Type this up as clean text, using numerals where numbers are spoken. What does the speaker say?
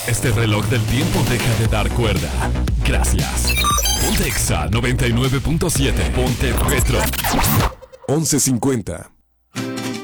Este reloj del tiempo deja de dar cuerda. Gracias. Ponte Exa 99.7. Ponte retro. 11:50.